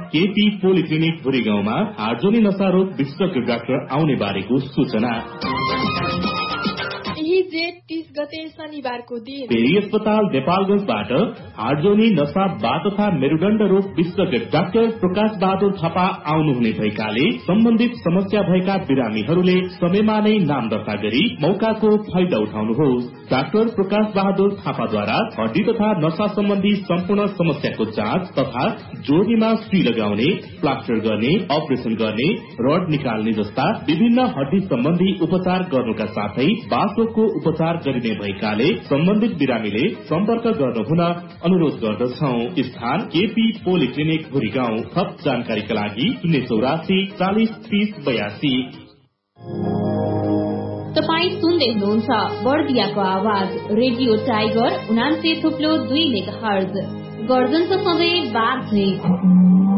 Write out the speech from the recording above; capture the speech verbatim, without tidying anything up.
KP polyclinic भुरीगाउँमा हार्जोनी नशा रोग विशेषज्ञ डाक्टर आउने बारेको सूचना। जेठ तीस गते शनिबारको दिन पेरी अस्पताल नेपालगञ्जबाट हार्जोनी नशा बात तथा मेरुदण्ड रोग विशेषज्ञ डाक्टर प्रकाश बहादुर थापा आउनुहुने भएकाले सम्बन्धित समस्या भएका बिरामीहरूले समयमा नै नाम दर्ता गरी मौकाको फाइदा उठाउनुहोस्। डाक्टर प्रकाश बहादुर थापाद्वारा हड्डी तथा नशा सम्बन्धी सम्पूर्ण समस्याको जाँच तथा जोर्नीमा सुई लगाउने, प्लास्टर गर्ने, अपरेसन गर्ने, रड निकाल्ने जस्ता विभिन्न हड्डी सम्बन्धी उपचार गर्नुका साथै बासोको उपचार गरिने भएकाले सम्बन्धित बिरामीले सम्पर्क गर्नुहुन अनुरोध गर्दछौ। स्थान केपी पोलिक्लिनिक भुरीगाउँ। थप जानकारीका लागि शून्य चौरासी चालिस तीस बयासी। तपाईँ सुन्दै हुनुहुन्छ बर्दियाको आवाज रेडियो टाइगर उनान्से थुप्लो दुई मेगा हर्ज गर्जन सधैँ बाघ